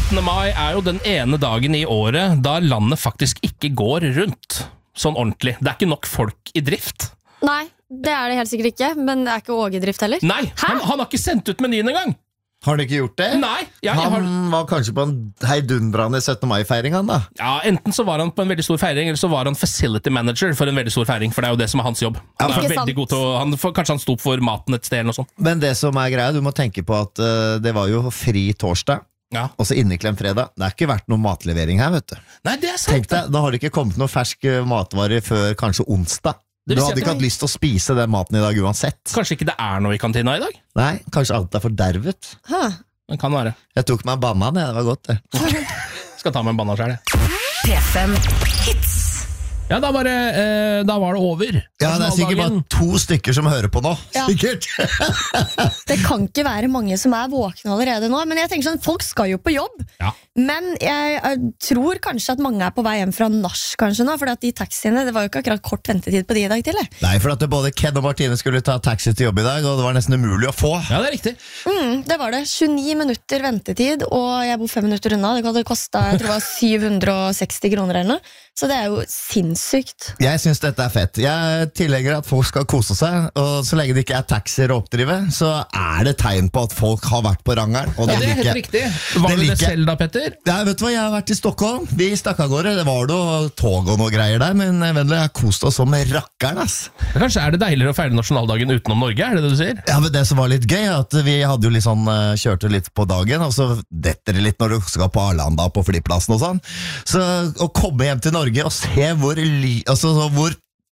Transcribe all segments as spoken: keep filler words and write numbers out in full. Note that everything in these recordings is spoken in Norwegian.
syttende mai er jo den ene dagen i året da landet faktisk ikke går rundt sånn ordentlig. Det er ikke nok folk i drift. Nei, det er det helt sikkert ikke, men det er ikke Åge i drift heller. Nei, han, han har ikke sendt ut menyen engang. Har han ikke gjort det? Nei. Ja, han har... var kanskje på en heidundrende syttende mai-feiring, han da? Ja, enten så var han på en veldig stor feiring, eller så var han facility manager for en veldig stor feiring, for det er jo det som er hans jobb. Han er veldig god til å, han, kanskje han sto opp for maten et sted eller noe sånt. Men det som er greia, du må tenke på at uh, det var jo fri torsdag, ja. Og så inneklemt fredag. Det er ikke vært noen matlevering her, vet du. Nei, det er sant. Tenk deg, da har det ikke kommet noe fersk matvarer før kanskje onsdag. Du hadde ikke hatt lyst til å spise den maten i dag uansett. Kanskje ikke det er noe i kantina i dag? Nei, kanskje alt er fordervet. Huh. Det kan være. Jeg tok meg en banan, det var godt det. Skal ta meg en banan selv, det. P fem Hits. Ja, da var, det, eh, da var det over. Ja, det er sikkert bare to stykker som hører på nå. Ja. Sikkert. Det kan ikke være mange som er våkne allerede nå, men jeg tenker sånn, folk skal jo på jobb. Ja. Men jeg, jeg tror kanskje at mange er på vei hjem fra nach kanskje nå, for at de taxiene, det var jo ikke akkurat kort ventetid på de i dag til. Nei, for at både Ken og Martine skulle ta taxi til jobb i dag, og det var nesten umulig å få. Ja, det er riktig. Mm, det var det. tjueni minutter ventetid, og jeg bor fem minutter unna. Det hadde kostet, jeg tror det var syv hundre og seksti kroner eller noe. Så det er jo sinnssykt. Jeg synes dette er fett. Jeg tillegger at folk skal kose seg, og så lenge det ikke er taxier å oppdrive, så er det tegn på at folk har vært på rangeren. Og ja, det, det er helt like. riktig. Var det, det like. selv da, Petter? Ja, vet du hva, jeg har vært i Stockholm. Vi stakk av gårde. Det var noe tog og noe greier der, men vennlig, jeg har kost oss som rakkeren, ass. Kanskje er det deiligere å feire nasjonaldagen utenom Norge, er det det du sier? Ja, men det som var litt gøy, er at vi hadde jo litt sånn, kjørte litt på dagen, og så detter det litt når du skal på Arlanda på flyplassen og sånn. Så å komme hjem til Norge og se hvor Hvor, li, altså, hvor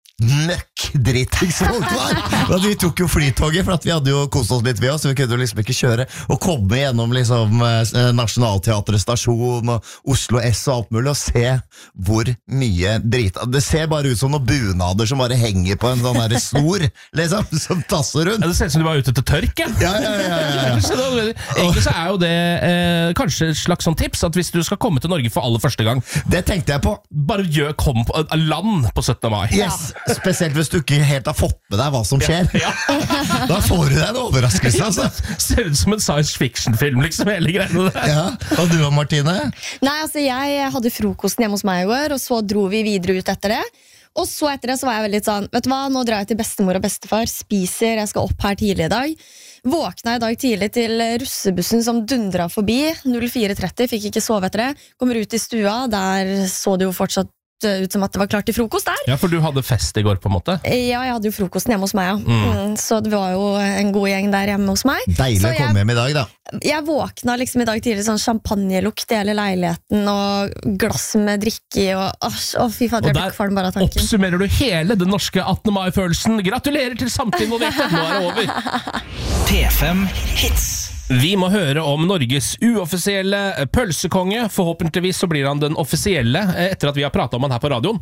møkk-drittings folk var. Og vi tok jo flytoget, for at vi hadde jo kost oss litt ved oss, så vi kunne jo liksom ikke kjøre og komme gjennom liksom Nationaltheatret stasjon og Oslo S og alt mulig, og se hvor mye drit. Det ser bare ut som noen bunader som bare henger på en sånn der snor, liksom, som tasser rundt. Ja, det ser ut som du var ute til tørk, ja. Ja, ja, ja, ja, ja. Så da, egentlig så er jo det eh, kanskje et slags sånn tips, at hvis du skal komme til Norge for aller første gang, det tenkte jeg på. Bare gjør, kom på land på syttende mai. Yes. Spesielt hvis du ikke helt har fått med deg hva som skjer. Ja. Da får du deg en overraskelse, altså. Ser ut som en science fiction-film, liksom, hele greiene der. Ja. Og du og Martine? Nei, altså jeg hadde frokosten hjemme hos meg i går, og så dro vi videre ut etter det. Og så etter det så var jeg veldig sånn, vet du hva, nå drar jeg til bestemor og bestefar, spiser, jeg skal opp her tidlig i dag. Våkna i dag tidlig til russebussen som dundra forbi, null fire tretti, fikk ikke sove etter det. Kommer ut i stua, der så det jo fortsatt ut som at det var klart til frokost der. Ja, for du hadde fest i går på en måte. Ja, jeg hadde jo frokosten hjemme hos meg, ja. Mm. Mm, så det var jo en god gjeng der hjemme hos meg. Deilig å komme hjem i dag, da. Jeg våkna liksom i dag tidlig sånn champagnelukt i hele leiligheten, og glass med drikke, og åh, å, fy fader, jeg fikk kvalm bare av tanken. Oppsummerer du hele den norske attende mai-følelsen. Gratulerer til samtlige involverte, nå er det over. P fem Hits. Vi må høre om Norges uoffisielle pølsekonge. Forhåpentligvis så blir han den offisielle etter at vi har pratet om han her på radioen.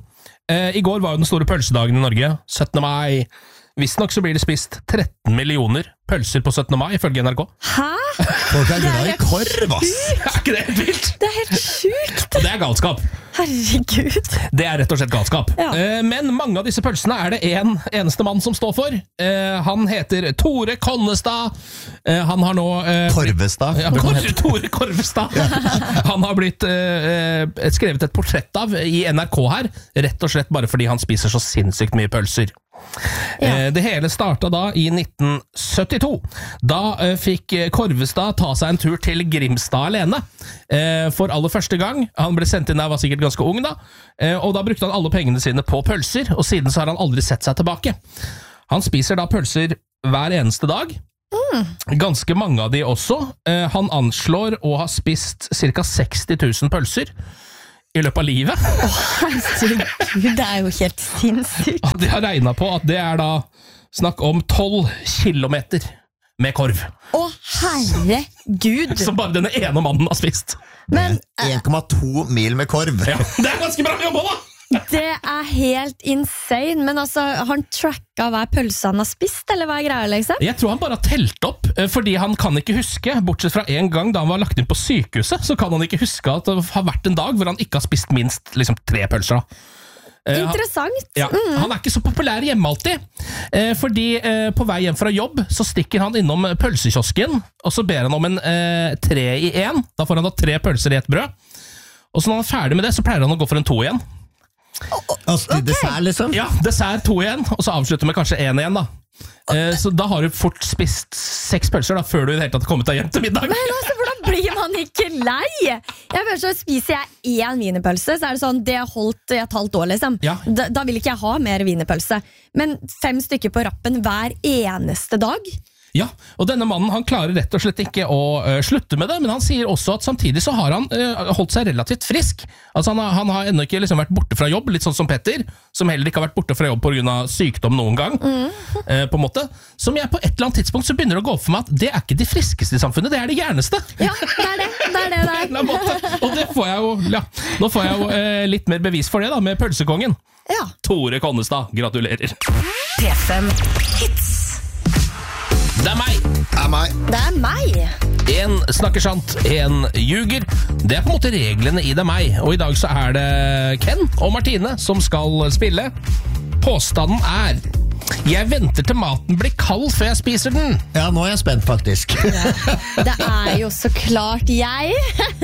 I går var jo den store pølsedagen i Norge, syttende mai. Visstnok så blir det spist tretten millioner pølser på syttende mai, ifølge N R K. Hæ? Folk er glad i korv, ass. Er ikke det helt vilt? Det er helt sjukt. Og det er galskap. Herregud. Det er rett og slett galskap. Ja. Men mange av disse pølsene er det en eneste mann som står for. Han heter Tore Konnestad. Han har nå... Korvestad. Ja, Kor Tore Korvestad. Han har blitt skrevet et portrett av i N R K her, rett og slett bare fordi han spiser så sinnssykt mye pølser. Ja. Det hele startet da i nitten syttito. Da fikk Korvestad ta seg en tur til Grimstad alene for aller første gang. Han ble sendt inn der, var sikkert ganske ung da, og da brukte han alle pengene sine på pølser, og siden så har han aldri sett seg tilbake. Han spiser da pølser hver eneste dag. Mm. Ganske mange av de også. Han anslår å ha spist cirka seksti tusen pølser i løpet av livet. Åh, herregud, det er jo helt sinnssykt. De har regnet på at det er da snakk om tolv kilometer med korv. Åh, herregud. Som bare denne ene mannen har spist. Men en komma to mil med korv. Ja, det er ganske bra jobba da! Det er helt insane. Men altså, har han tracka hver pølse han har spist, eller hva er greia, liksom? Jeg tror han bare har telt opp, fordi han kan ikke huske, bortsett fra en gang da han var lagt inn på sykehuset, så kan han ikke huske at det har vært en dag hvor han ikke har spist minst liksom, tre pølser da. Eh, han- Interessant. Ja, han er ikke så populær hjemme alltid, eh, fordi eh, på vei hjem fra jobb så stikker han innom pølsekiosken, og så ber han om en eh, tre i en. Da får han da tre pølser i et brød. Og så når han er ferdig med det, så pleier han å gå for en to igjen. Altså til dessert, liksom? Ja, dessert to igjen, og så avslutter med kanskje en igjen da. Eh, så da har du fort spist seks pølser da, før du i det hele tatt har kommet deg hjem til middag. Men altså, hvordan blir man ikke lei? Jeg føler så Spiser jeg én wienerpølse, så er det sånn, det har holdt i et halvt år liksom. Ja. da, da vil ikke jeg ha mer wienerpølse. Men fem stykker på rappen hver eneste dag. Ja, og denne mannen han klarer rett og slett ikke å uh, slutte med det, men han sier også at samtidig så har han uh, holdt seg relativt frisk. Altså han har, han har ennå ikke liksom vært borte fra jobb, litt sånn som Petter, som heller ikke har vært borte fra jobb på grunn av sykdom noen gang, mm. uh, på en måte. Som jeg på et eller annet tidspunkt så begynner å gå opp for meg at det er ikke de friskeste i samfunnet, det er de gærneste. Ja, det er det, det er det der. Og det får jeg jo, ja, nå får jeg jo uh, litt mer bevis for det da, med pølsekongen. Ja. Tore Konnestad, gratulerer. P fem Hits. Det er meg. Det er meg. Det er meg. En snakker sant, en ljuger. Det er på en måte reglene i Det er meg. Og i dag så er det Ken og Martine som skal spille. Påstanden er: jeg venter til maten blir kald før jeg spiser den. Ja, nå er jeg spent, faktisk. Det er jo så klart jeg.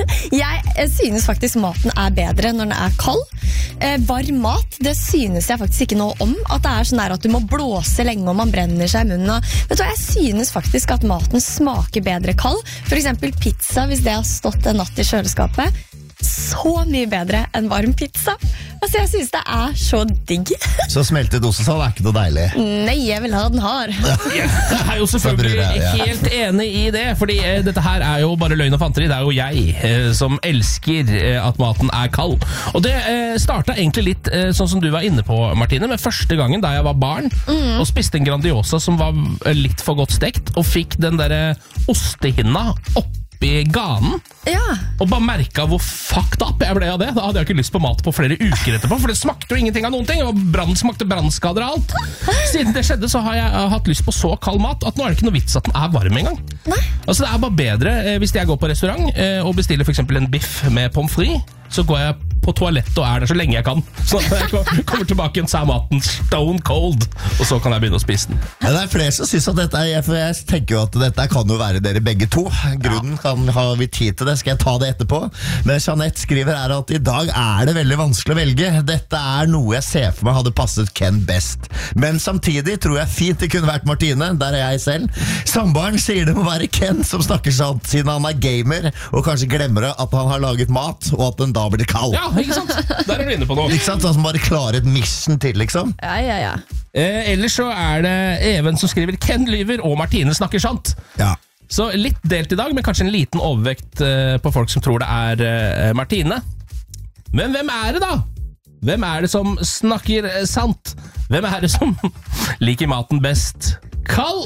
Jeg synes faktisk maten er bedre når den er kald. Eh, varm mat, det synes jeg faktisk ikke noe om. At det er sånn der at du må blåse lenge og man brenner seg i munnen. Og, vet du hva, jeg synes faktisk at maten smaker bedre kald. For eksempel pizza, hvis det har stått en natt i kjøleskapet. Så mye bedre enn varm pizza. Altså, jeg synes det er så digg. Så smeltet ostesal er ikke noe deilig. Nei, jeg vil ha den hard. Jeg er jo selvfølgelig Da bryr jeg, ja. helt enig i det, fordi eh, dette her er jo bare løgn og fanteri. Det er jo jeg eh, som elsker eh, at maten er kald. Og det eh, startet egentlig litt eh, sånn som du var inne på, Martine, med første gangen da jeg var barn, mm. og spiste en Grandiosa som var litt for godt stekt, og fikk den der ostehinna opp i ganen, Ja. og bare merket hvor fucked up jeg ble av det. Da hadde jeg ikke lyst på mat på flere uker etterpå, for det smakte jo ingenting av noen ting, og brann smakte brannskader og alt. Siden det skjedde, så har jeg hatt lyst på så kald mat at nå er det ikke noe vits at den er varm engang. Nei. Altså det er bare bedre eh, hvis jeg går på restaurant eh, og bestiller for eksempel en biff med pommes frites, så går jeg på toalett og er der så lenge jeg kan. Så når jeg kommer tilbake igjen, så er maten stone cold, og så kan jeg begynne å spise den. Ja, det er flere som synes at dette er, for jeg tenker jo at dette kan jo være dere begge to. Grunnen kan ha vi tid til det, skal jeg ta det etterpå. Men Jeanette skriver er at i dag er det veldig vanskelig å velge. Dette er noe jeg ser for meg hadde passet Ken best. Men samtidig tror jeg fint det kunne vært Martine, der er jeg selv. Samboeren sier det må være Ken som snakker sant, siden han er gamer, og kanskje glemmer at han har laget mat, og at den da blir kald. Ja, ikke sant? Der er du inne på noe. Ikke sant? Sånn bare klarer et mission til, liksom. Ja, ja, ja. Eh, ellers så er det Even som skriver Ken lyver og Martine snakker sant. Ja. Så litt delt i dag, men kanskje en liten overvekt eh, på folk som tror det er eh, Martine. Men hvem er det da? Hvem er det som snakker eh, sant? Hvem er det som liker maten best kald?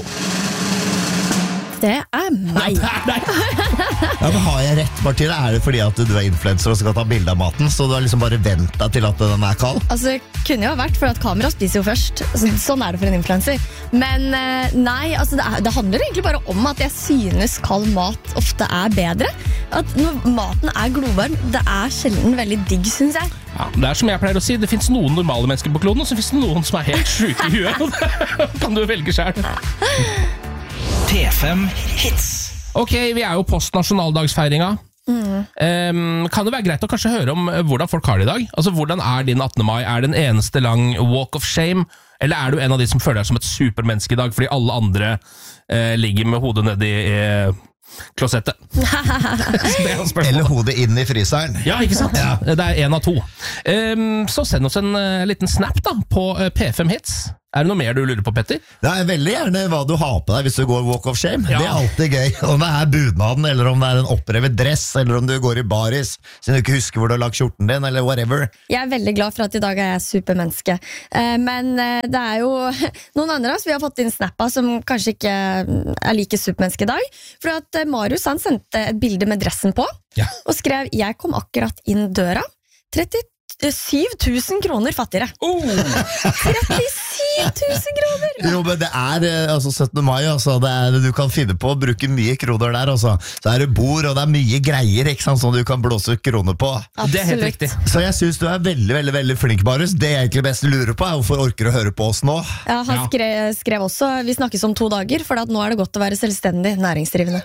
Det er meg. Det er deg. Ja, men har jeg rett, Martine? Er det fordi at du er influencer og skal ta bilde av maten, så du har liksom bare ventet til at den er kald? Altså, kunne jo vært for at kamera spiser jo først. Altså, sånn er det for en influencer. Men eh, nei, altså, det, er, det handler egentlig bare om at jeg synes kald mat ofte er bedre. At når maten er glovarm, det er sjelden veldig digg, synes jeg. Ja, det er som jeg pleier å si, det finnes noen normale mennesker på kloden, og så finnes det noen som er helt syke i huet. Kan du velge selv. P fem Hits. Ok, vi er jo post nasjonaldagsfeiringa. Mm. Um, kan det være greit å kanskje høre om hvordan folk har det i dag? Altså, hvordan er din attende mai? Er det en eneste lang walk of shame? Eller er du en av de som føler deg som et supermenneske i dag, fordi alle andre uh, ligger med hodet nedi uh, klosettet? Eller hodet inn i fryseren. Ja, ikke sant? Ja. Det er en av to. Um, så send oss en uh, liten snap da, på uh, P fem Hits. Er det noe mer du lurer på, Petter? Det er veldig gjerne hva du har på deg hvis du går walk of shame. Ja. Det er alltid gøy. Om det er budnaden, eller om det er en opprevet dress, eller om du går i baris, siden du ikke husker hvor du har lagt skjorten din, eller whatever. Jeg er veldig glad for at i dag er jeg supermenneske. Eh, men eh, det er jo noen andre som vi har fått inn snappa som kanskje ikke er like supermenneske i dag. For at eh, Marius han sendte et bilde med dressen på, Ja. og skrev: jeg kom akkurat inn døra. tretti syv tusen kroner fattigere. Oh. trettisju tusen kroner! Jo, men det er eh, altså syttende mai, altså, det er, du kan finne på å bruke mye kroner der, altså. Så er det bord, og det er mye greier, ikke sant, som du kan blåse kroner på. Det er helt riktig. Så jeg synes du er veldig, veldig, veldig flink, Marius. Det jeg egentlig best lurer på er hvorfor orker du å høre på oss nå? Ja, han Ja. skrev, skrev også vi snakkes om to dager, for at nå er det godt å være selvstendig næringsdrivende.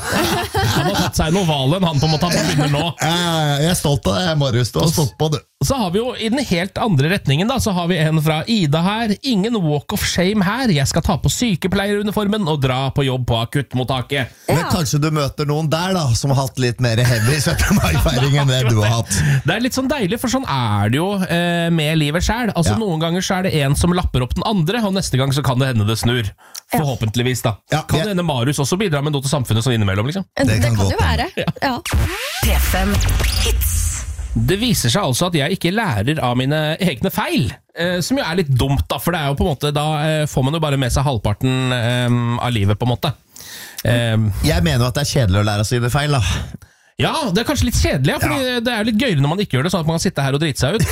Han har tatt seg en ovalen, han på en måte han begynner nå. Jeg jeg er stolt av deg, Marius. Du har stått på det. Så har vi jo i den helt andre retningen da, så har vi en fra Ida her. Ingen walk of shame her. Jeg skal ta på sykepleieruniformen og dra på jobb på akuttmottaket. Men kanskje du møter noen der da, som har hatt litt mer heavy syttende mai-feiring enn det du har hatt. Det er litt sånn deilig, for sånn er det jo eh, med livet selv. Altså Ja. Noen ganger så er det en som lapper opp den andre, og neste gang så kan det hende det snur. Forhåpentligvis da. Ja, kan jeg- det hende Marius også bidrar med noe til samfunnet sånn innimellom, liksom? Det, Det kan kan godt jo være. Ja. P fem Hits. Det viser seg altså at jeg ikke lærer av mine egne feil, eh, som jo er litt dumt da, for det er jo på en måte, da eh, får man jo bare med seg halvparten eh, av livet på en måte. Eh, Jeg mener jo at det er kjedelig å lære av sine feil, da. ja, det er kanskje litt kjedelig, ja, fordi det er litt gøyere når man ikke gjør det, sånn at man kan sitte her og drite seg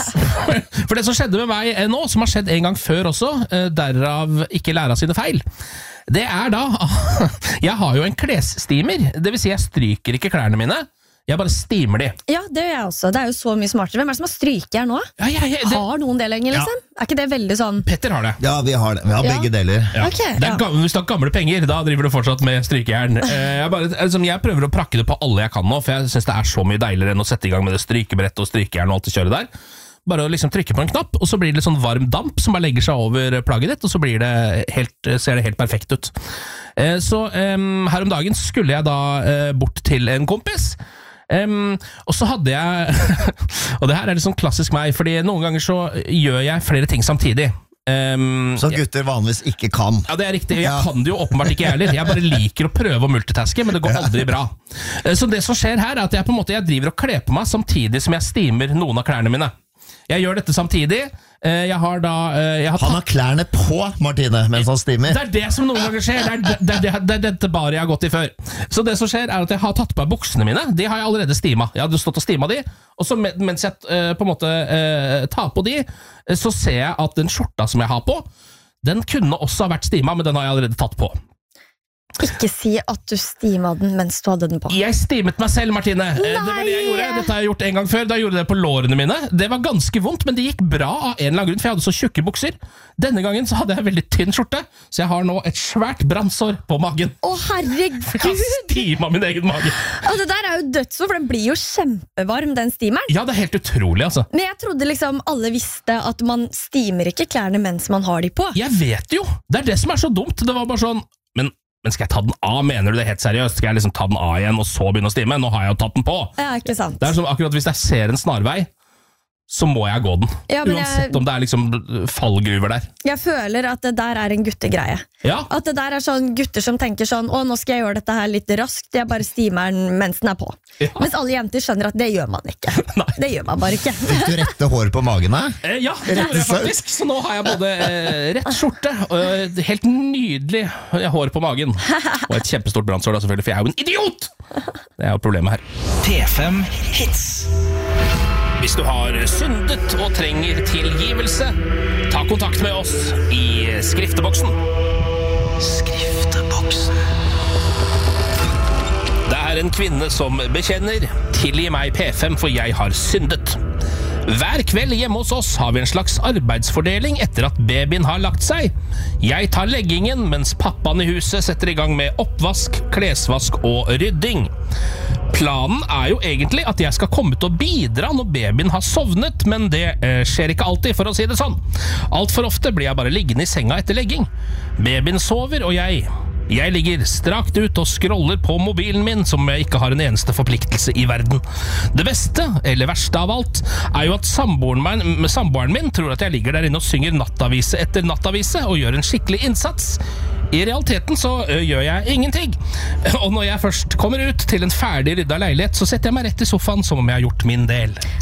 ut. For det som skjedde med meg eh, nå, som har skjedd en gang før også, eh, derav ikke lære av sine feil, det er da, jeg har jo en klesstimer, det vil si jeg stryker ikke klærne mine, jeg bare stimer de. ja, det gjør jeg også. Det er jo så mye smartere. Hvem er det som har strykejern nå? Ja, jeg, jeg, det, Har noen det lenger, liksom? Er ikke det veldig sånn Petter har det. Ja, vi har det. Vi har Ja. begge deler. Ja. Ok, det er ja. gamle, hvis du har gamle penger, da driver du fortsatt med strykejern. Eh, Jeg, bare, altså, jeg prøver å prakke det på alle jeg kan nå, for jeg synes det er så mye deiligere enn å sette i gang med det strykebrettet og strykejern og alt det kjøret der. Bare å liksom trykke på en knapp, og så blir det litt sånn varm damp som bare legger seg over plagget ditt, og så blir det helt, ser det helt perfekt ut. Eh, Så em, her om dagen skulle jeg da eh, bort til en kompis. Um, og så hadde jeg og det her er litt sånn klassisk meg, fordi noen ganger så gjør jeg flere ting samtidig. um, Som gutter vanligvis ikke kan. Ja, det er riktig. Jeg Ja. kan det jo åpenbart ikke jeg heller. Jeg bare liker å prøve å multitaske, men det går aldri bra. Eh, Så det som skjer her er at jeg på en måte jeg driver og kler på meg samtidig som jeg stimer noen av klærne mine. Jeg gjør dette samtidig. Eh, Jeg har da eh, jeg har Han har klærne på, Martine, mens han stimer. Det er det som noen ganger skjer. Det er, det, det, det, det er dette baret jeg har gått i før. Så det som skjer er at jeg har tatt på meg buksene mine. De har jeg allerede stima. Jeg hadde stått og stima de, og så men- mens jeg eh, på en måte eh, tar på de, eh, så ser jeg at den skjorta som jeg har på, den kunne også ha vært stima, men den har jeg allerede tatt på. Ikke si at du stima den mens du hadde den på. Jeg stimet meg selv, Martine. Eh, Det var det jeg gjorde. Dette har jeg gjort en gang før. Da gjorde jeg det på lårene mine. Det var ganske vondt, men det gikk bra av en eller annen grunn, for jeg hadde så tjukke bukser. Denne gangen så hadde jeg veldig tynn skjorte, så jeg har nå et svært brannsår på magen. Å, Jeg har herregud! stima min egen mage. Altså, det der er jo dødsord, for den blir jo kjempevarm, den stimeren. Ja, det er helt utrolig, altså. Men jeg trodde liksom alle visste at man stimer ikke klærne mens man har de på. Jeg vet jo! Det er det som er så dumt. Det var bare sånn Men, men skal jeg ta den av? Mener du det helt seriøst? Skal jeg liksom ta den av igjen og så begynne å stime? Nå har jeg jo tatt den på. Ja, ikke sant? Det er som akkurat hvis jeg ser en snarvei, så må jeg gå den. Ja, men Uansett jeg- om det er liksom fallgruver der. Jeg føler at det der er en guttegreie. Ja, At det der er sånn gutter som tenker sånn å, nå skal jeg gjøre dette her litt raskt, jeg bare stimer den mens den er på. Ja. Mens alle jenter skjønner at det gjør man ikke. Nei. Det gjør man bare ikke. Fikk du rette hår på magen her? Eh, ja, det gjorde jeg faktisk. Så nå har jeg både eh, rett skjorte og eh, helt nydelig hår på magen. Og et kjempestort brannsår, da, selvfølgelig, for jeg er jo en idiot! Det er jo problemet her. P fem Hits. Hvis du har syndet og trenger tilgivelse, ta kontakt med oss i skrifteboksen. Skrifteboksen. Det er en kvinne som bekjenner: tilgi meg P fem, for jeg har syndet. Hver kveld hjemme hos oss har vi en slags arbeidsfordeling etter at babyen har lagt seg. Jeg tar leggingen, mens pappaen i huset setter i gang med oppvask, klesvask og rydding. Planen er jo egentlig at jeg skal komme til å bidra når babyen har sovnet, men det eh, skjer ikke alltid, for å si det sånn. Alt for ofte blir jeg bare liggende i senga etter legging. Babyen sover, og jeg... Jeg ligger strakt ut og scroller på mobilen min som jeg ikke har en eneste forpliktelse i verden. Det beste, eller verste av alt, er jo at samboeren min, samboeren min tror at jeg ligger der inne og synger nattavise etter nattavise og gjør en skikkelig innsats. I realiteten så ø, gjør jeg ingenting. Og når jeg først kommer ut til en ferdig rydda leilighet, så setter jeg meg rett i sofaen som om jeg har gjort min del.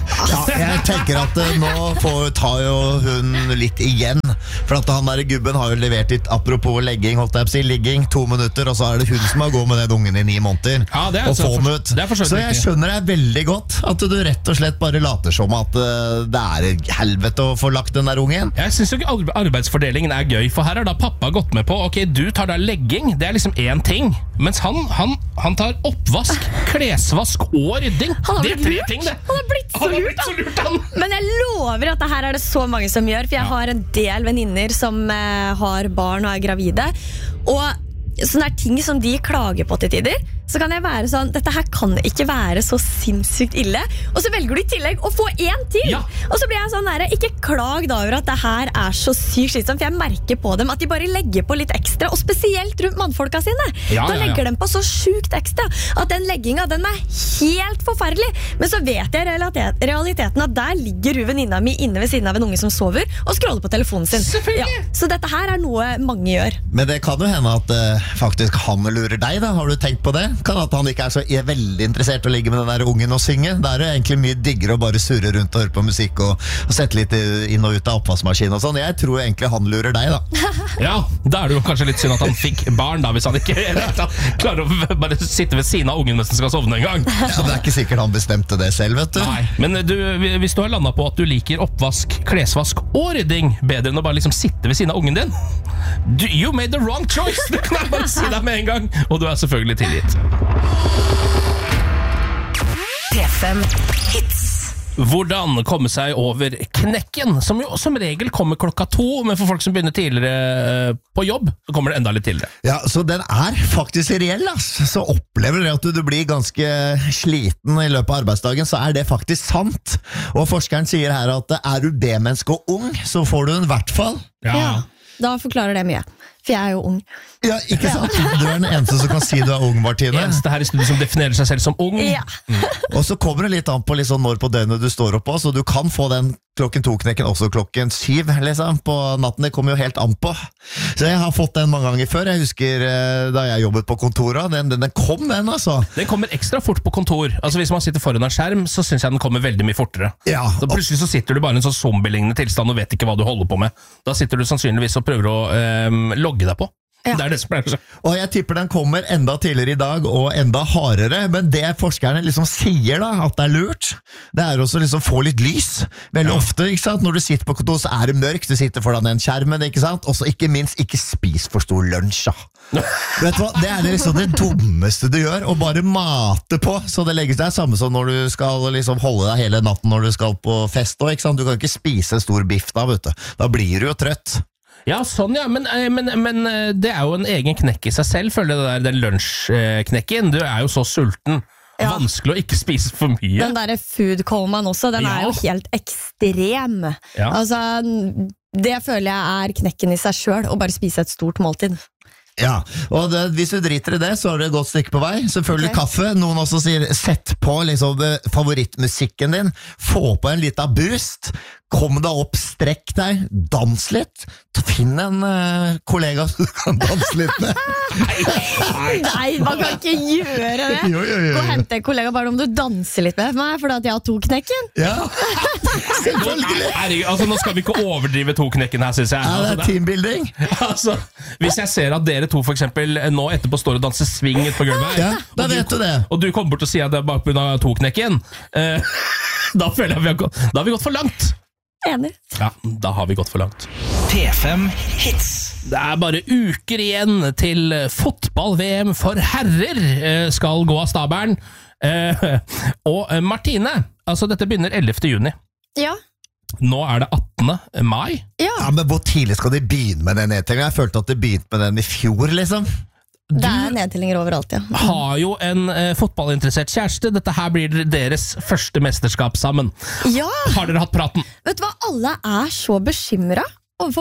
Ja, jeg tenker at uh, nå får, tar jo hun litt igjen. For at han der gubben har jo levert litt, apropos legging, holdt jeg på å si, ligging, to minutter, og så er det hun som har gått med den ungen i ni måneder. Ja, det er og så, få for, den ut. det er for Så jeg skjønner deg veldig godt, at du rett og slett bare later som at uh, det er helvete å få lagt den der ungen. Jeg synes jo ikke arbeidsfordelingen er gøy, for her har da pappa gått med på, ok, du tar da legging, det er liksom en ting, mens han, han, han tar oppvask, klesvask og rydding. Det er tre lurt. ting, det. Han har blitt så Han har lurt, blitt så da. lurt, han. Men jeg lover at det her er det så mange som gjør, for jeg Ja. har en del venninner som eh, har barn og er gravide, og sånne er ting som de klager på til tider, så kan jeg være sånn, dette her kan ikke være så sinnssykt ille, og så velger du i tillegg å få en til, Ja. og så blir jeg sånn der, ikke klag da over at det her er så sykt slitsomt, for jeg merker på dem at de bare legger på litt ekstra, og spesielt rundt mannfolka sine, Ja, da ja, ja. legger de på så sjukt ekstra, at den legginga, den er helt forferdelig, men så vet jeg realitet, realiteten at der ligger du venninna mi inne ved siden av en unge som sover, og scroller på telefonen sin. Selvfølgelig. Så dette her er noe mange gjør. Men det kan jo hende at uh, faktisk han lurer deg, da. Har du tenkt på det? Kan at han ikke er så er veldig interessert i å ligge med den der ungen og synge. Det er jo egentlig mye diggere å bare surre rundt og høre på musikk og, og sette litt inn og ut av oppvaskmaskinen og sånn. Jeg tror egentlig han lurer deg, da. Ja, da er det jo kanskje litt synd at han fikk barn da, hvis han ikke klarer å bare sitte ved siden av ungen mens han skal sovne en gang. Ja, det er ikke sikkert han bestemte det selv, vet du. Nei, men du, hvis du har landet på at du liker oppvask, klesvask og rydding bedre enn å bare liksom sitte ved siden av ungen din, du, you made the wrong choice, det kan jeg bare si deg med en gang, og du er selvfølgelig tilgitt. P fem Hits. Hvordan komme seg over knekken, som jo som regel kommer klokka to, men for folk som begynner tidligere på jobb, så kommer det enda litt tidligere. Ja, så den er faktisk reell, ass. Så opplever du at du, du blir ganske sliten i løpet av arbeidsdagen, så er det faktisk sant. Og forskeren sier her at er du B-menneske og ung, så får du den i hvert fall. Ja, da forklarer det mye. For jeg er jo ung. Ja, ikke sant? Du er den eneste som kan si du er ung, Martine. Eneste her i studio som definerer seg selv som ung. Ja. Og så kommer det litt an på liksom når på døgnet du står opp på, så du kan få den klokken to-knekken også klokken syv, liksom, på natten. Det kommer jo helt an på. Så jeg har fått den mange ganger før. Jeg husker eh, da jeg jobbet på kontoret, den, den, den kom den, altså. Den kommer ekstra fort på kontor. Altså Hvis man sitter foran en skjerm, så synes jeg den kommer veldig mye fortere. Ja, Så plutselig så sitter du bare i en sånn zombie-lignende tilstand og vet ikke hva du holder på med. Da sitter du sannsynligvis og prøver å um, logge deg på. Ja. Det er det som pleier å skje. Og jeg tipper den kommer enda tidligere i dag, og enda hardere, men det forskerne liksom sier da, at det er lurt, det er også liksom få litt lys. Veldig Ja. ofte, ikke sant? Når du sitter på kontor, så er det mørkt, du sitter foran den skjermen, ikke sant? Og så ikke minst, ikke spis for stor lunsj, da. Vet du hva, det er liksom det dummeste du gjør, å bare mate på, så det legges deg samme som når du skal liksom holde deg hele natten når du skal på fest, også, ikke sant? Du kan ikke spise en stor biff da, vet du. Da blir du jo trøtt. Ja, sånn ja, men, eh, men, men eh, det er jo en egen knekk i seg selv, føler jeg det der, den lunsjknekken. Du er jo så sulten. Ja. Vanskelig å ikke spise for mye. Den der food comaen også, den Ja. er jo helt ekstrem. Ja. Altså, det føler jeg er knekken i seg selv, å bare spise et stort måltid. Ja, og det, hvis du driter i det, så har du et godt stykke på vei. Selvfølgelig Ok. kaffe. Noen også sier sett på liksom, eh, favorittmusikken din. Få på en liten boost. Kom deg opp, strekk deg, dans litt. Finn en uh, kollega som du kan danse litt med. Nei, man kan ikke gjøre det. Jo, jo, jo, Gå og jo. hente en kollega bare om du danser litt med meg, fordi at jeg har to knekken. Ja, selvfølgelig. Herregud, altså Nå skal vi ikke overdrive to-knekken her, synes jeg. Ja, det Altså, er det- teambuilding. altså, hvis jeg ser at dere to for eksempel nå etterpå står og danser swing ut på gulvet her, Ja, da og du- vet du det. og du kommer bort og sier at det er bare på grunn av to-knekken, eh, da føler jeg vi har gått, da har vi gått for langt. Enig. Ja, da har vi gått for langt. P fem Hits. Det er bare uker igjen til fotball-V M for herrer eh, skal gå av stabelen. Eh, og eh, Martine, altså dette begynner ellevte juni. Ja. Nå er det attende mai. Ja. Ja, men hvor tidlig skal de begynne med den nedtellingen? Jeg følte at de begynte med den i fjor, liksom. Det er nedtellinger overalt, ja. Har jo en eh, fotballinteressert kjæreste. Dette her blir deres første mesterskap sammen. Ja, Har dere hatt praten? vet du hva? Alle er så bekymret overfor meg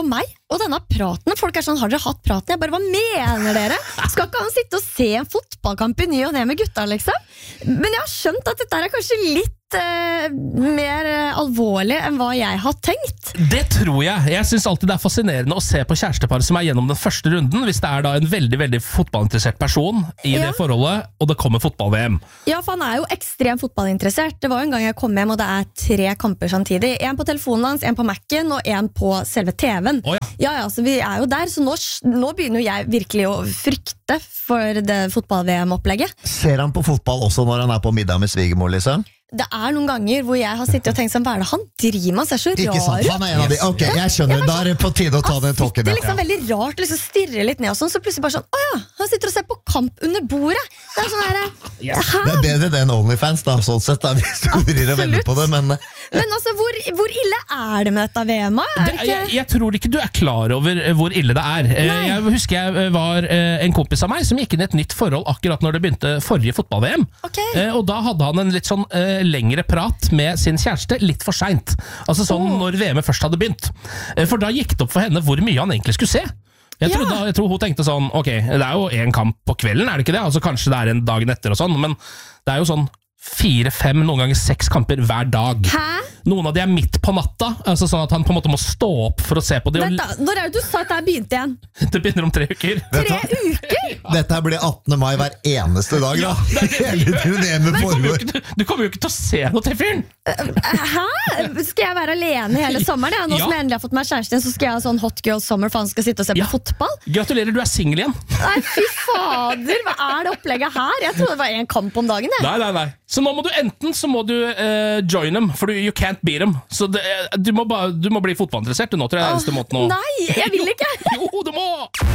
Og denne praten, folk er sånn, har dere hatt praten? Jeg bare, hva mener dere? Skal ikke han sitte og se en fotballkamp i ny og ned med gutta, liksom? Men jeg har skjønt at dette er kanskje litt eh, mer eh, alvorlig enn hva jeg har tenkt. Det tror jeg. Jeg synes alltid det er fascinerende å se på kjæresteparet som er gjennom den første runden, hvis det er da en veldig, veldig fotballinteressert person i Ja. det forholdet, og det kommer fotball-V M. Ja, for han er jo ekstremt fotballinteressert. Det var jo en gang jeg kom hjem, og det er tre kamper samtidig. En på telefonen hans, en på Mac'en, og en på selve T V-en. Å ja. Ja, ja, så vi er jo der, så nå, nå begynner jo jeg virkelig å frykte for det fotball-V M-opplegget. Ser han på fotball også når han er på middag med svigermor, liksom? Det er noen ganger hvor jeg har sittet og tenkt sånn, hva er det han driver med? Han ser så Ikke sant, rar ut. han er en av de. Ok, jeg skjønner, da er det på tide å ta den tokken. Det er Ja. liksom veldig rart, liksom stirrer litt ned og sånn, så plutselig bare sånn, åja, han sitter og ser på kamp under bordet. Det er sånn her, Yes. hæ? Det er bedre det enn OnlyFans, da, sånn sett, da, hvis du vrir og vender på det, men Men altså, hvor, hvor ille er det med dette V M-et? Er Det, det ikke... jeg, jeg tror ikke du er klar over eh, hvor ille det er. Eh, Nei. Jeg husker jeg var eh, en kompis av meg som gikk inn i et nytt forhold akkurat når det begynte forrige fotball-V M. Ok. Eh, Og da hadde han en litt sånn eh, lengre prat med sin kjæreste litt for sent. Altså sånn Åh. når V M-et først hadde begynt. Eh, For da gikk det opp for henne hvor mye han egentlig skulle se. Jeg, Ja. trodde, jeg tror hun tenkte sånn, ok, det er jo en kamp på kvelden, er det ikke det? Altså kanskje det er en dagen etter og sånn, men det er jo sånn fire, fem, noen ganger seks kamper hver dag. Hæ? Noen av de er midt på natta, altså sånn at han på en måte må stå opp for å se på de. Vent Og da, når er det du sa at det her begynte igjen? det begynner om tre uker. Vet du Tre hva? uker? Dette her blir attende mai hver eneste dag, da. det er det. Hele tiden hjemme Du kommer, jo foregår. ikke, til- du kommer jo ikke til å se noe til fyren! Hæ? Skal jeg være alene hele sommeren? Ja? Nå Ja. som jeg endelig har fått meg kjæreste, så skal jeg ha sånn hot girl summer, for han skal sitte og se på Ja. fotball? Gratulerer, du er singel igjen. Nei, fy fader, hva er det opplegget her? Jeg trodde det var en kamp om dagen, jeg. Nei, nei, nei. Så nå må du enten så må du eh, join dem, for du, you can't beat them. Så det, du, må bare, du må bli fotballinteressert. Du nå tror jeg er eneste måten å Nei, jeg vil ikke. Jo, du må!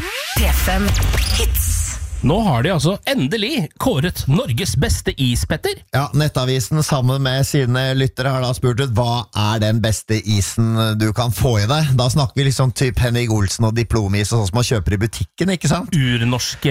P fem Hits. Nå har de altså endelig kåret Norges beste ispetter. Ja, Nettavisen sammen med sine lyttere har da spurt ut hva er den beste isen du kan få i deg. Da snakker vi liksom typ Henning Olsen og diplomis og sånn som man kjøper i butikken, ikke sant? Urnorske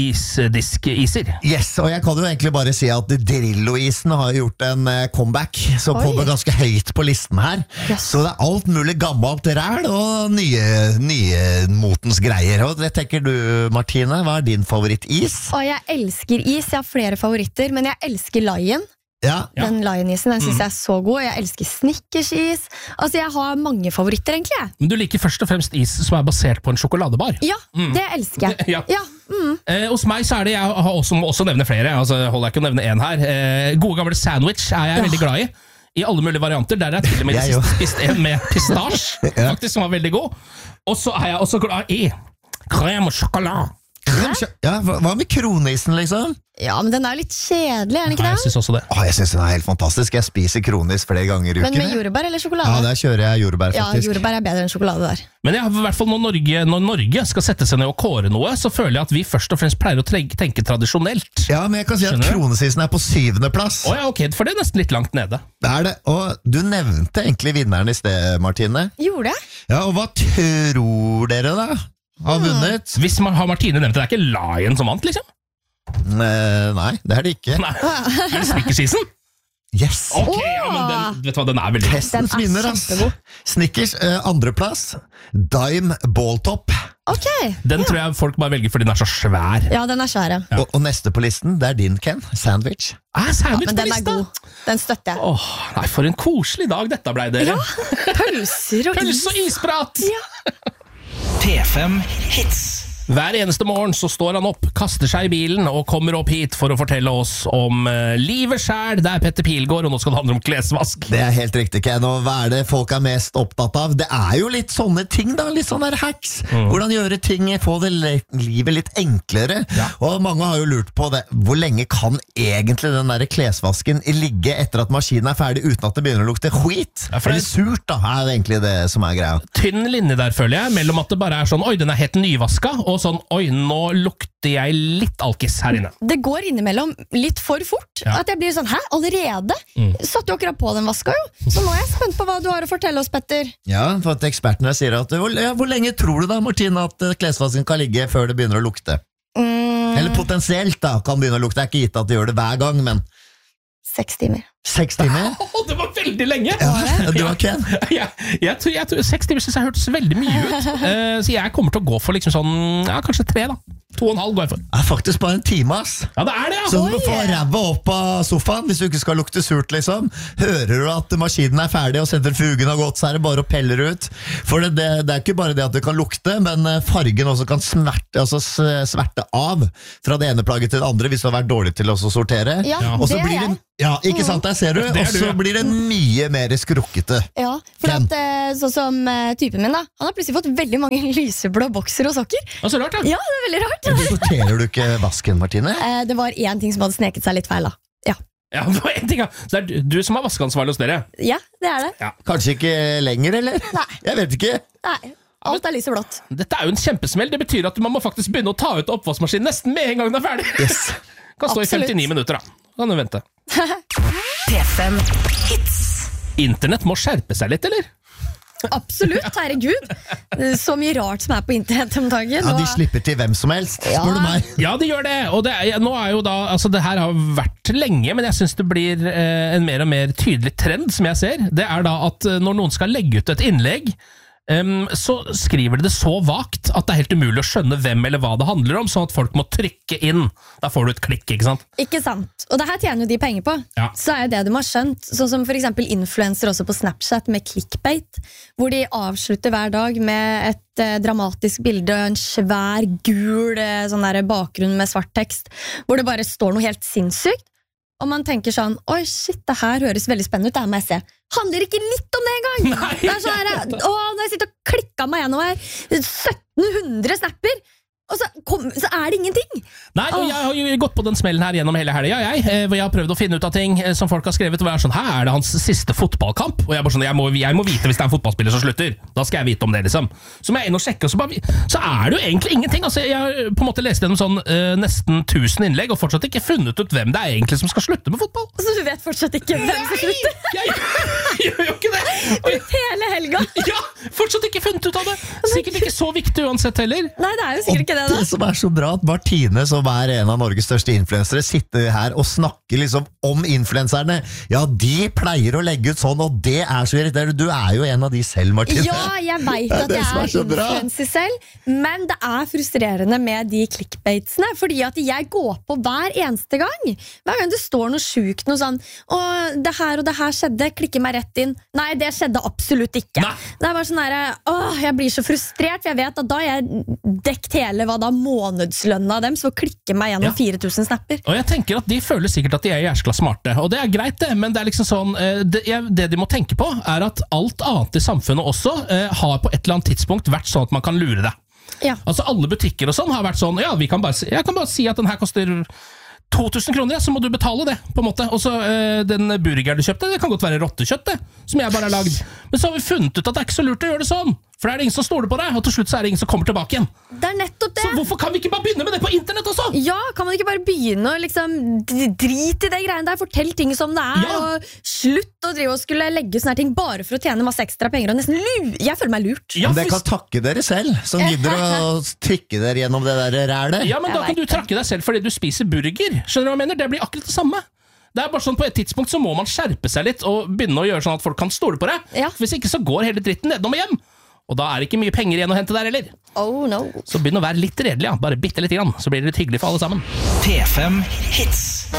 isdiskiser. Yes, og jeg kan jo egentlig bare si at Drillo-isen har gjort en eh, comeback, som Oi. kommer ganske høyt på listen her. Yes. Så det er alt mulig gammelt ræl og nye, nye motens greier. Og det tenker du, Martine, hva er din favorittis? Og jeg elsker is, jeg har flere favoritter, men jeg elsker Lion. Ja, Ja. Den Lion-isen, den synes jeg er så god. Jeg elsker Snickers-is. Altså, jeg har mange favoritter, egentlig. jeg. Men du liker først og fremst is som er basert på en sjokoladebar. Ja, det elsker jeg. Ja. Ja, mm. Eh, hos meg så er det, jeg har også, må også nevne flere, altså holder jeg ikke å nevne en her. Eh, gode gamle sandwich er jeg Ja. veldig glad i. I alle mulige varianter. Der er jeg til og med Jeg sist spist en med pistasje, Ja. faktisk, som var veldig god. Og så er jeg også glad i krem og sjokolade. ja hva hva med kronisen, liksom? Ja, men den er jo litt kjedelig, er den ikke Nei, jeg det? synes også det. Åh, jeg synes den er helt fantastisk. Jeg spiser kronis flere ganger i Men uken. med jeg. jordbær eller Ja, sjokolade? der kjører jeg jordbær, Ja, faktisk. jordbær er bedre enn sjokolade der. Men jeg, har i hvert fall når Norge, når Norge skal sette seg ned og kåre noe, så føler jeg at vi først og fremst pleier å tenke, tenke tradisjonelt. Ja, men jeg kan si at Skjønner du? kronesisen er på syvende plass. Å ja, ok, for det er nesten litt langt nede. Det er det, og du nevnte egentlig vinneren i sted, Martine. Gjorde jeg? Ja, og hva tror dere da? Har vunnet? Hvis man har Martine nevnt det, det er ikke Lion som vant, liksom? Eh, Nei, det er det ikke. Nei, er det Snickersisen? Yes! Ok, ja, men den, vet du hva, den er veldig Hestens Den er vinner, ass. kjempegod. Snickers, eh, andreplass. Dime Balltop. Ok. Den tror jeg folk bare velger fordi den er så svær. Ja, den er svær, ja. Og, og neste på listen, det er din, Ken. Sandwich. Er sandwich Men på den er lista? god. Den støtter jeg. Åh, nei, for en koselig dag dette ble, dere. Ja, pølser og is. Pølse og isprat! P fem Hits. Hver eneste morgen så står han opp, kaster seg i bilen og kommer opp hit for å fortelle oss om uh, livet selv. Det er Petter Pilgaard, og nå skal det handle om klesvask. Det er helt riktig, Ken. Og hva er det folk er mest opptatt av? Det er jo litt sånne ting, da. Litt sånne hacks. Hvordan gjøre ting, få det le livet litt enklere. Ja. Og mange har jo lurt på det. Hvor lenge kan egentlig den der klesvasken ligge etter at maskinen er ferdig, uten at det begynner å lukte skit? Ja, for det- Eller surt, da, er det egentlig det som er greia. Tynn linje der, føler jeg, mellom at det bare er sånn, oi, den er helt nyvaska, og sånn, oi, nå lukter jeg litt alkis her inne. Det går innimellom litt for fort. Ja. At jeg blir sånn, hæ, allerede? Satt jo akkurat på den vaska jo. Så nå er jeg spent på hva du har å fortelle oss, Petter. Ja, for at ekspertene sier at hvor, ja, hvor lenge tror du da, Martine, at eh, klesvasken kan ligge før det begynner å lukte? Mm, Eller potensielt da, kan begynne å lukte. Det er ikke gitt at det gjør det hver gang, men Seks timer. Seks timer? Åh, det var veldig lenge! Ja, du var Ken. jeg, jeg, tror, jeg tror Seks timer synes jeg hørtes veldig mye ut. Uh, så jeg kommer til å gå for liksom sånn, ja, kanskje tre da. To og en halv går jeg for. Det er faktisk bare en time, ass. Ja, det er det, ja. Så du må få ræva opp av sofaen, hvis du ikke skal lukte surt, liksom. Hører du at maskinen er ferdig, og sentrifugen har gått, så er det bare å pelle ut. For det, det, det er ikke bare det at det kan lukte, men fargen også kan smerte, altså sverte av fra det ene plagget til det andre, hvis du har vært dårlig til å sortere. Ja, og så det er blir det, jeg. ja, ikke sant, der ser du. Det er Og du, så ja. blir det mye mer skrukkete. Ja, for at, eh, sånn som eh, typen min da, han har plutselig fått veldig mange lyseblå bokser og sokker. Ja, så rart, ja. Ja, det er veldig rart. Hvorfor sorterer du ikke vasken, Martine? Eh, det var én ting som hadde sneket seg litt feil da. Ja, Ja, det var en ting, ja. Så det er du som er vaskeansvarlig hos dere. ja det er det. Kanskje ikke lenger, eller? Nei. Jeg vet ikke. Nei, alt er lys og blått. Dette er jo en kjempesmell. Det betyr at man må faktisk begynne å ta ut oppvaskmaskinen nesten med en gang den er ferdig. Yes. Kan stå i Absolutt. femtini minutter, da. Kan du vente. P fem Hits. Internett må skjerpe seg litt, eller? Absolutt, herregud. Så mye rart som er på internett om dagen. Ja, de og- slipper til hvem som helst, spør Ja. du meg. Ja, det gjør det. Og det, er, nå er jo da, altså det her har vært lenge, men jeg synes det blir eh, en mer og mer tydelig trend, som jeg ser. Det er da at eh, når noen skal legge ut et innlegg, em, så skriver de det så vagt at det er helt umulig å skjønne hvem eller hva det handler om, sånn at folk må trykke inn. Da får du et klikk, ikke sant? Ikke sant? Og det her tjener jo de penger på. Ja. Så er jo det de har skjønt. Sånn som for eksempel influencer også på Snapchat med clickbait, hvor de avslutter hver dag med et eh, dramatisk bilde og en svær, gul eh, sånn der bakgrunn med svart tekst, hvor det bare står noe helt sinnssykt. Og man tenker sånn, oi shit, det her høres veldig spennende ut, det her må jeg se. Handler ikke litt om det engang! Nei. Det er sånn her, å, når jeg sitter og klikker meg gjennom her, sytten hundre snapper, og så, kom, så er det ingenting! Nei, og jeg har jo gått på den smellen her gjennom hele helga, jeg, eh, hvor jeg har prøvd å finne ut av ting eh, som folk har skrevet, hvor jeg er sånn, her er det hans siste fotballkamp, og jeg er bare sånn, jeg må, jeg må vite hvis det er en fotballspiller som slutter, da skal jeg vite om det, liksom. Så må jeg inn og sjekke, og så, bare, så er det jo egentlig ingenting, altså, jeg har på en måte lest gjennom sånn eh, nesten tusen innlegg, og fortsatt ikke funnet ut hvem det er egentlig som skal slutte med fotball. Så du vet fortsatt ikke hvem som slutter? Jeg, jeg gjør jo ikke det! Og jeg, Hele helga! ja, fortsatt ikke funnet ut av det! Sikkert ikke så viktig uansett heller. Nei, det er jo sikkert ikke det da. Det som er så bra at Martine, som er en av Norges største influensere, sitter her og snakker liksom om influenserne. Ja, de pleier å legge ut sånn, og det er så irriterende. Du er jo en av de selv, Martine. Ja, jeg vet Det er at det som er jeg så er bra. influencer selv, men det er frustrerende med de clickbaitsene, fordi at jeg går på hver eneste gang. Hver gang det står noe sjukt, noe sånn, og det her og det her skjedde, klikker meg rett inn. Nei, det skjedde absolutt ikke. Nei. Det er bare sånn der, åh, jeg blir så frustrert, for jeg vet at da har jeg dekt hele hva da månedslønna dem, så klikker meg gjennom Ja. fire tusen snapper. Og jeg tenker at de føler sikkert at de er jæskla smarte, og det er greit det, men det er liksom sånn, eh, det, jeg, det de må tenke på er at alt annet i samfunnet også eh, har på et eller annet tidspunkt vært sånn at man kan lure deg. Ja. Altså alle butikker og sånn har vært sånn, ja, vi kan bare, si- jeg kan bare si at den her koster to tusen kroner, ja, så må du betale det, på en måte. Og så øh, den burger du kjøpte, det kan godt være rottekjøtt, det, som jeg bare har lagd. Men så har vi funnet ut at det er ikke så lurt å gjøre det sånn, for det er det ingen som stoler på deg, og til slutt så er det ingen som kommer tilbake igjen. Det er nettopp det. Så hvorfor kan vi ikke bare begynne med det på internett også? Ja, kan man ikke bare begynne å liksom d- drite i det greiene der, fortell ting som det er, Ja. og slutt å drive og skulle legge sånne her ting bare for å tjene masse ekstra penger, og nesten lu jeg føler meg lurt. Ja, Men dere for- kan takke dere selv, som gidder å trikke dere gjennom det der rælet. ja, men da Jeg kan du vet det. trakke deg selv fordi du spiser burger. Skjønner du hva jeg mener? Det blir akkurat det samme. Det er bare sånn, på et tidspunkt så må man skjerpe seg litt og begynne å gjøre sånn at folk kan stole på deg. Ja. Hvis ikke så går hele dritten nedenom og hjem. Og da er det ikke mye penger igjen å hente der heller. Oh no. Så begynn å være litt redelig, ja. Bare bitte litt grann, så blir det litt hyggelig for alle sammen. P fem Hits.